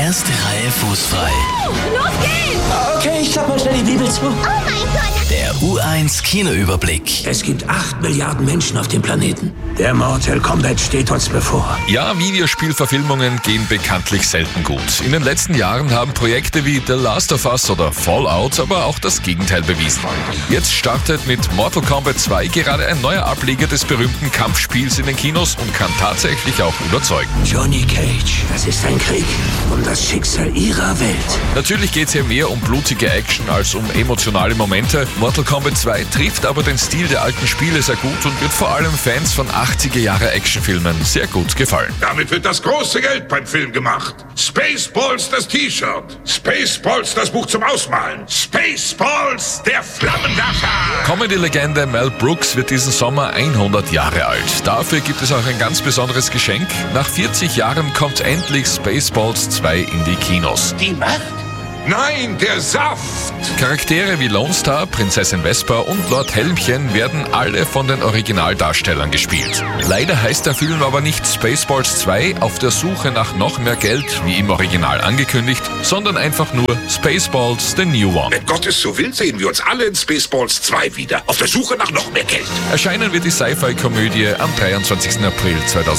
Erste Reihe fußfrei. Los geht's! Okay, ich klapp mal schnell die Bibel zu. Oh mein Gott! Der U1 Kinoüberblick. Es gibt 8 Milliarden Menschen auf dem Planeten. Der Mortal Kombat steht uns bevor. Ja, Videospielverfilmungen gehen bekanntlich selten gut. In den letzten Jahren haben Projekte wie The Last of Us oder Fallout aber auch das Gegenteil bewiesen. Jetzt startet mit Mortal Kombat 2 gerade ein neuer Ableger des berühmten Kampfspiels in den Kinos und kann tatsächlich auch überzeugen. Johnny Cage, das ist ein Krieg um das Schicksal ihrer Welt. Natürlich geht es hier mehr um blutige Action als um emotionale Momente. Mortal Kombat 2 trifft aber den Stil der alten Spiele sehr gut und wird vor allem Fans von 80er-Jahre-Actionfilmen sehr gut gefallen. Damit wird das große Geld beim Film gemacht. Spaceballs das T-Shirt. Spaceballs das Buch zum Ausmalen. Spaceballs der Flammenwerfer. Comedy-Legende Mel Brooks wird diesen Sommer 100 Jahre alt. Dafür gibt es auch ein ganz besonderes Geschenk. Nach 40 Jahren kommt endlich Spaceballs 2 in die Kinos. Die Macht? Nein, der Saft. Charaktere wie Lone Star, Prinzessin Vesper und Lord Helmchen werden alle von den Originaldarstellern gespielt. Leider heißt der Film aber nicht Spaceballs 2 auf der Suche nach noch mehr Geld, wie im Original angekündigt, sondern einfach nur Spaceballs The New One. Wenn Gott es so will, sehen wir uns alle in Spaceballs 2 wieder. Auf der Suche nach noch mehr Geld. Erscheinen wird die Sci-Fi-Komödie am 23. April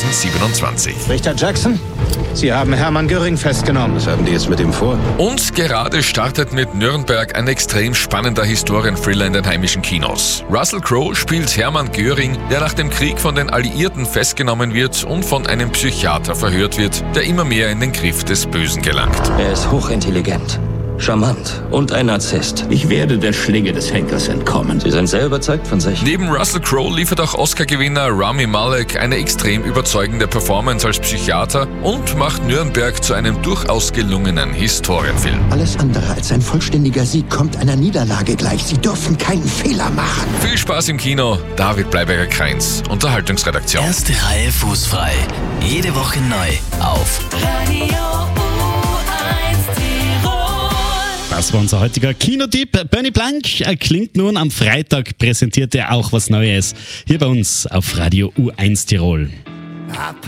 2027. Richter Jackson, Sie haben Hermann Göring festgenommen. Was haben die jetzt mit ihm vor? Und gerade startet mit Nürnberg ein extrem spannender Historienthriller in den heimischen Kinos. Russell Crowe spielt Hermann Göring, der nach dem Krieg von den Alliierten festgenommen wird und von einem Psychiater verhört wird, der immer mehr in den Griff des Bösen gelangt. Er ist hochintelligent, charmant und ein Narzisst. Ich werde der Schlinge des Henkers entkommen. Sie sind sehr überzeugt von sich. Neben Russell Crowe liefert auch Oscar-Gewinner Rami Malek eine extrem überzeugende Performance als Psychiater und macht Nürnberg zu einem durchaus gelungenen Historienfilm. Alles andere als ein vollständiger Sieg kommt einer Niederlage gleich. Sie dürfen keinen Fehler machen. Viel Spaß im Kino, David Bleiberger-Kreins, Unterhaltungsredaktion. Erste Reihe fußfrei. Jede Woche neu auf Radio U1 Tirol. Das war unser heutiger Kinotipp. Bernie Blank klingt nun am Freitag, präsentiert er auch was Neues. Hier bei uns auf Radio U1 Tirol.